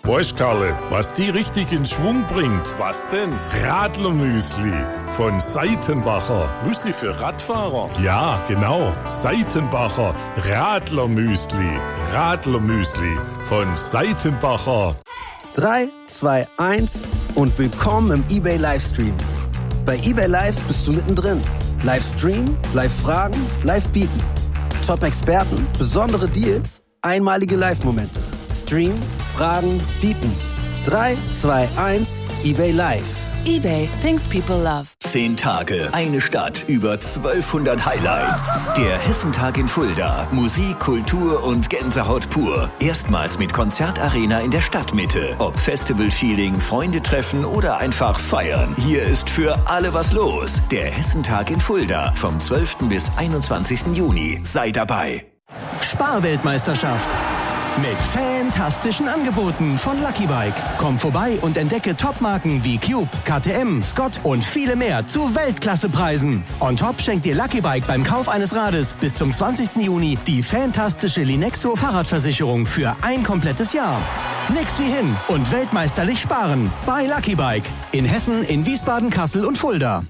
Weißt Karle, was die richtig in Schwung bringt? Was denn? Radlermüsli von Seitenbacher. Müsli für Radfahrer? Ja, genau. Seitenbacher Radlermüsli. Radlermüsli von Seitenbacher. 3, 2, 1 und willkommen im eBay Livestream. Bei eBay Live bist du mittendrin. Livestream, Live-Fragen, Live-Bieten. Top-Experten, besondere Deals, einmalige Live-Momente. Stream, Fragen, Bieten. 3, 2, 1, eBay Live. eBay, things people love. 10 Tage, eine Stadt, über 1200 Highlights. Der Hessentag in Fulda. Musik, Kultur und Gänsehaut pur. Erstmals mit Konzertarena in der Stadtmitte. Ob Festival-Feeling, Freunde treffen oder einfach feiern. Hier ist für alle was los. Der Hessentag in Fulda. Vom 12. bis 21. Juni. Sei dabei. Sparweltmeisterschaft. Mit fantastischen Angeboten von Lucky Bike. Komm vorbei und entdecke Topmarken wie Cube, KTM, Scott und viele mehr zu Weltklassepreisen. On top schenkt dir Lucky Bike beim Kauf eines Rades bis zum 20. Juni die fantastische Linexo Fahrradversicherung für ein komplettes Jahr. Nix wie hin und weltmeisterlich sparen bei Lucky Bike. In Hessen, in Wiesbaden, Kassel und Fulda.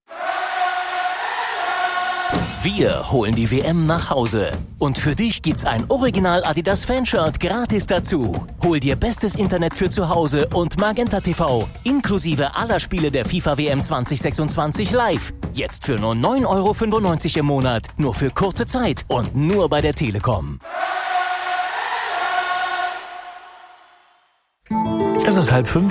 Wir holen die WM nach Hause. Und für dich gibt's ein Original Adidas Fanshirt gratis dazu. Hol dir bestes Internet für zu Hause und Magenta TV. Inklusive aller Spiele der FIFA WM 2026 live. Jetzt für nur 9,95 € im Monat. Nur für kurze Zeit und nur bei der Telekom. Es ist 4:30.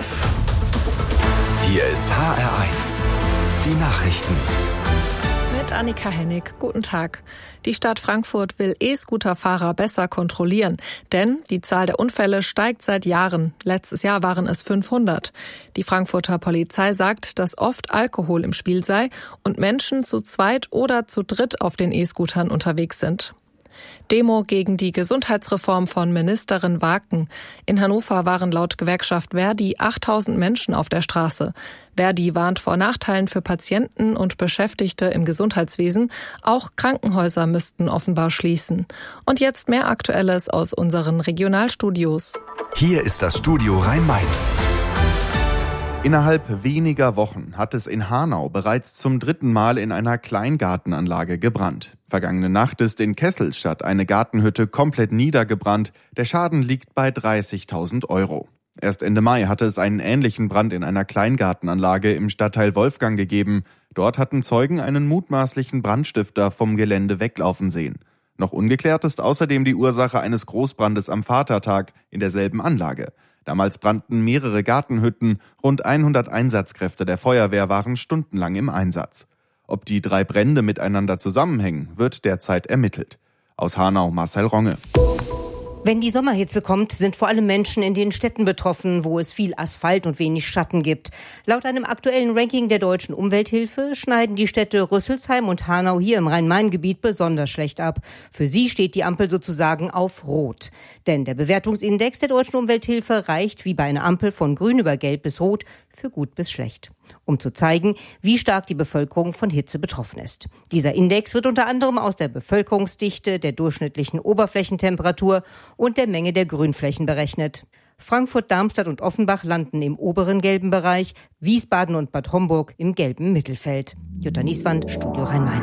Hier ist HR1. Die Nachrichten. Mit Annika Hennig. Guten Tag. Die Stadt Frankfurt will E-Scooter-Fahrer besser kontrollieren, denn die Zahl der Unfälle steigt seit Jahren. Letztes Jahr waren es 500. Die Frankfurter Polizei sagt, dass oft Alkohol im Spiel sei und Menschen zu zweit oder zu dritt auf den E-Scootern unterwegs sind. Demo gegen die Gesundheitsreform von Ministerin Waken. In Hannover waren laut Gewerkschaft Verdi 8000 Menschen auf der Straße. Verdi warnt vor Nachteilen für Patienten und Beschäftigte im Gesundheitswesen. Auch Krankenhäuser müssten offenbar schließen. Und jetzt mehr Aktuelles aus unseren Regionalstudios. Hier ist das Studio Rhein-Main. Innerhalb weniger Wochen hat es in Hanau bereits zum 3. Mal in einer Kleingartenanlage gebrannt. Vergangene Nacht ist in Kesselstadt eine Gartenhütte komplett niedergebrannt. Der Schaden liegt bei 30.000 €. Erst Ende Mai hatte es einen ähnlichen Brand in einer Kleingartenanlage im Stadtteil Wolfgang gegeben. Dort hatten Zeugen einen mutmaßlichen Brandstifter vom Gelände weglaufen sehen. Noch ungeklärt ist außerdem die Ursache eines Großbrandes am Vatertag in derselben Anlage. Damals brannten mehrere Gartenhütten, rund 100 Einsatzkräfte der Feuerwehr waren stundenlang im Einsatz. Ob die 3 Brände miteinander zusammenhängen, wird derzeit ermittelt. Aus Hanau Marcel Ronge. Wenn die Sommerhitze kommt, sind vor allem Menschen in den Städten betroffen, wo es viel Asphalt und wenig Schatten gibt. Laut einem aktuellen Ranking der Deutschen Umwelthilfe schneiden die Städte Rüsselsheim und Hanau hier im Rhein-Main-Gebiet besonders schlecht ab. Für sie steht die Ampel sozusagen auf Rot. Denn der Bewertungsindex der Deutschen Umwelthilfe reicht wie bei einer Ampel von grün über gelb bis rot für gut bis schlecht. Um zu zeigen, wie stark die Bevölkerung von Hitze betroffen ist. Dieser Index wird unter anderem aus der Bevölkerungsdichte, der durchschnittlichen Oberflächentemperatur und der Menge der Grünflächen berechnet. Frankfurt, Darmstadt und Offenbach landen im oberen gelben Bereich, Wiesbaden und Bad Homburg im gelben Mittelfeld. Jutta Nieswand, Studio Rhein-Main.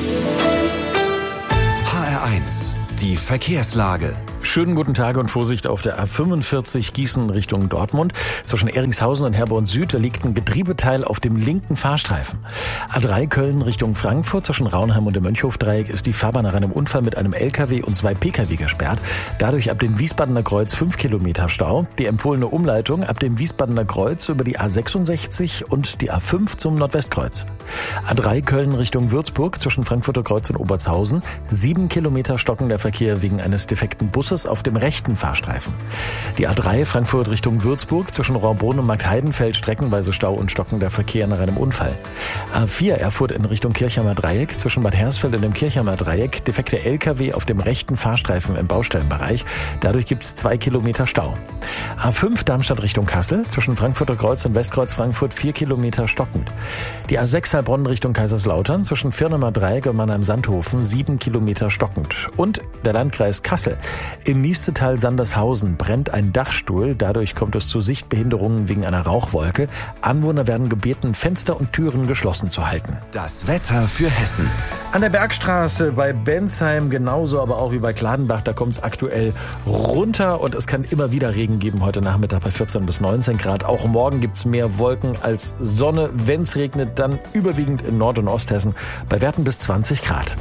HR1, die Verkehrslage. Schönen guten Tag und Vorsicht auf der A45 Gießen Richtung Dortmund. Zwischen Eringshausen und Herborn Süd liegt ein Getriebeteil auf dem linken Fahrstreifen. A3 Köln Richtung Frankfurt zwischen Raunheim und dem Mönchhofdreieck ist die Fahrbahn nach einem Unfall mit einem LKW und 2 Pkw gesperrt. Dadurch ab dem Wiesbadener Kreuz 5 Kilometer Stau. Die empfohlene Umleitung ab dem Wiesbadener Kreuz über die A66 und die A5 zum Nordwestkreuz. A3 Köln Richtung Würzburg zwischen Frankfurter Kreuz und Obertshausen. 7 Kilometer stockender Verkehr wegen eines defekten Busses auf dem rechten Fahrstreifen. Die A3 Frankfurt Richtung Würzburg zwischen Rohrbrunn und Marktheidenfeld streckenweise Stau und stockender Verkehr nach einem Unfall. A4 Erfurt in Richtung Kirchheimer Dreieck zwischen Bad Hersfeld und dem Kirchheimer Dreieck defekte LKW auf dem rechten Fahrstreifen im Baustellenbereich. Dadurch gibt es 2 Kilometer Stau. A5 Darmstadt Richtung Kassel zwischen Frankfurter Kreuz und Westkreuz Frankfurt 4 Kilometer stockend. Die A6 Heilbronn Richtung Kaiserslautern zwischen Firnemer Dreieck und Mannheim-Sandhofen 7 Kilometer stockend. Und der Landkreis Kassel. Im Niestetal-Sandershausen brennt ein Dachstuhl. Dadurch kommt es zu Sichtbehinderungen wegen einer Rauchwolke. Anwohner werden gebeten, Fenster und Türen geschlossen zu halten. Das Wetter für Hessen. An der Bergstraße bei Bensheim genauso, aber auch wie bei Kladenbach, da kommt es aktuell runter und es kann immer wieder Regen geben heute Nachmittag bei 14 bis 19 Grad. Auch morgen gibt es mehr Wolken als Sonne. Wenn es regnet, dann überwiegend in Nord- und Osthessen bei Werten bis 20 Grad.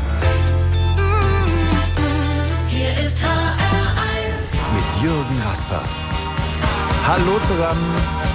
Hier ist HR1 mit Jürgen Rasper. Hallo zusammen.